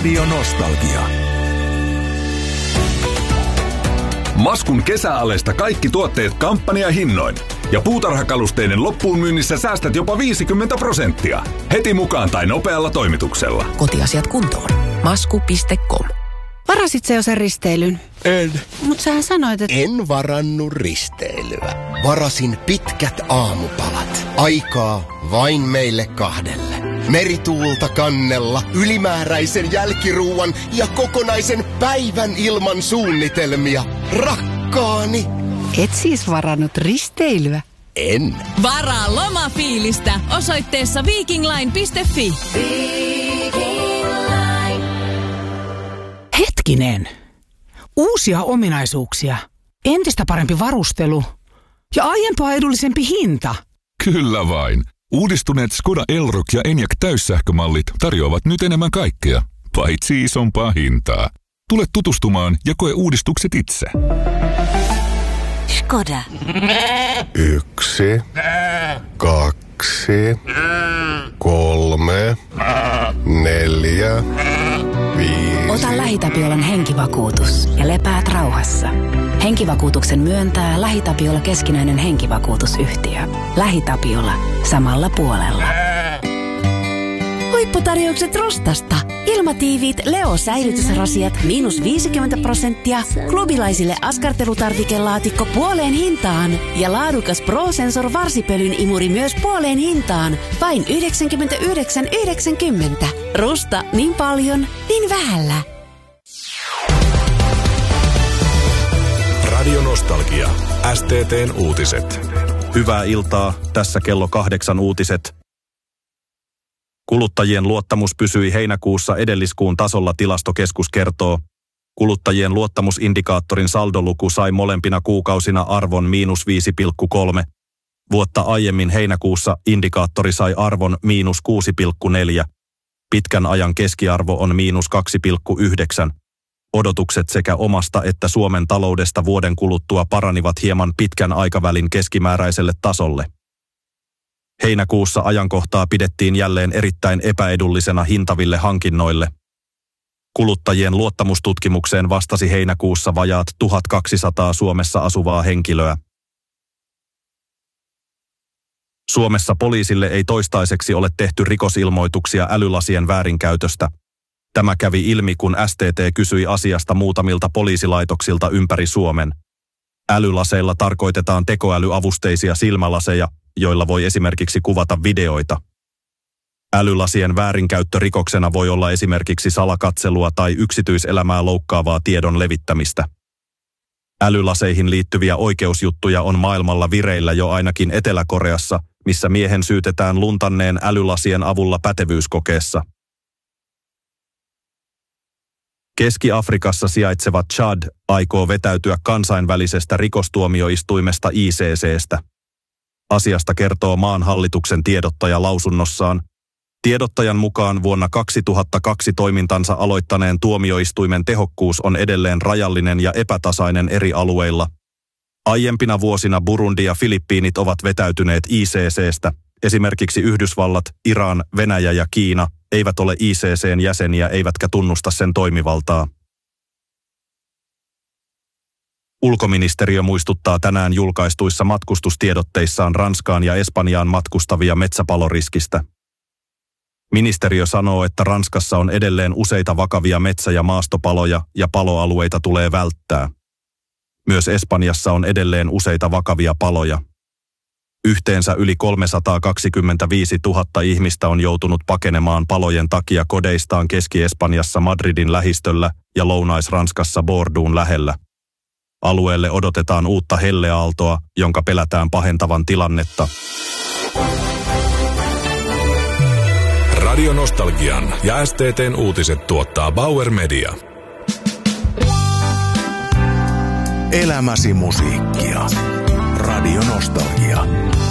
Radio Nostalgia. Maskun kesäalesta kaikki tuotteet kampanjahinnoin. Ja puutarhakalusteiden loppuun myynnissä säästät jopa 50%. Heti mukaan tai nopealla toimituksella. Kotiasiat kuntoon. Masku.com. Varasit sä jo sen risteilyn? En. Mut sähän sanoit, että... En varannut risteilyä. Varasin pitkät aamupalat. Aikaa vain meille kahdelle. Merituulta kannella, ylimääräisen jälkiruuan ja kokonaisen päivän ilman suunnitelmia. Rakkaani. Et siis varannut risteilyä? En. Varaa lomafiilistä osoitteessa vikingline.fi. Hetkinen. Uusia ominaisuuksia. Entistä parempi varustelu. Ja aiempaa edullisempi hinta. Kyllä vain. Uudistuneet Skoda Elroq ja Enyaq täyssähkömallit tarjoavat nyt enemmän kaikkea, paitsi isompaa hintaa. Tule tutustumaan ja koe uudistukset itse. Skoda. 1, 2, 3, 4, 5. Ota LähiTapiolan henkivakuutus ja lepäät rauhassa. Henkivakuutuksen myöntää LähiTapiola keskinäinen henkivakuutusyhtiö. LähiTapiola. Samalla puolella. Huipputarjoukset Rostasta. Ilmatiiviit Leo-säilytysrasiat -50%. Klubilaisille askartelutarvikelaatikko puoleen hintaan. Ja laadukas Pro-Sensor varsipölyn imuri myös puoleen hintaan. Vain 99,90. Rusta niin paljon, niin vähällä. Radio Nostalgia. STT:n uutiset. Hyvää iltaa. Tässä kello 8 uutiset. Kuluttajien luottamus pysyi heinäkuussa edelliskuun tasolla, Tilastokeskus kertoo. Kuluttajien luottamusindikaattorin saldoluku sai molempina kuukausina arvon -5,3. Vuotta aiemmin heinäkuussa indikaattori sai arvon -6,4. Pitkän ajan keskiarvo on -2,9. Odotukset sekä omasta että Suomen taloudesta vuoden kuluttua paranivat hieman pitkän aikavälin keskimääräiselle tasolle. Heinäkuussa ajankohtaa pidettiin jälleen erittäin epäedullisena hintaville hankinnoille. Kuluttajien luottamustutkimukseen vastasi heinäkuussa vajaat 1200 Suomessa asuvaa henkilöä. Suomessa poliisille ei toistaiseksi ole tehty rikosilmoituksia älylasien väärinkäytöstä. Tämä kävi ilmi, kun STT kysyi asiasta muutamilta poliisilaitoksilta ympäri Suomen. Älylaseilla tarkoitetaan tekoälyavusteisia silmälaseja, joilla voi esimerkiksi kuvata videoita. Älylasien väärinkäyttö rikoksena voi olla esimerkiksi salakatselua tai yksityiselämää loukkaavaa tiedon levittämistä. Älylaseihin liittyviä oikeusjuttuja on maailmalla vireillä jo ainakin Etelä-Koreassa, missä miehen syytetään luntanneen älylasien avulla pätevyyskokeessa. Keski-Afrikassa sijaitseva Chad aikoo vetäytyä kansainvälisestä rikostuomioistuimesta ICC:stä. Asiasta kertoo maan hallituksen tiedottaja lausunnossaan. Tiedottajan mukaan vuonna 2002 toimintansa aloittaneen tuomioistuimen tehokkuus on edelleen rajallinen ja epätasainen eri alueilla. Aiempina vuosina Burundi ja Filippiinit ovat vetäytyneet ICC:stä. Esimerkiksi Yhdysvallat, Iran, Venäjä ja Kiina eivät ole ICC:n jäseniä eivätkä tunnusta sen toimivaltaa. Ulkoministeriö muistuttaa tänään julkaistuissa matkustustiedotteissaan Ranskaan ja Espanjaan matkustavia metsäpaloriskistä. Ministeriö sanoo, että Ranskassa on edelleen useita vakavia metsä- ja maastopaloja ja paloalueita tulee välttää. Myös Espanjassa on edelleen useita vakavia paloja. Yhteensä yli 325 000 ihmistä on joutunut pakenemaan palojen takia kodeistaan Keski-Espanjassa Madridin lähistöllä ja Lounais-Ranskassa Bordeauxn lähellä. Alueelle odotetaan uutta helleaaltoa, jonka pelätään pahentavan tilannetta. Radio Nostalgian ja STT:n uutiset tuottaa Bauer Media. Elämäsi musiikkia. Radio Nostalgia.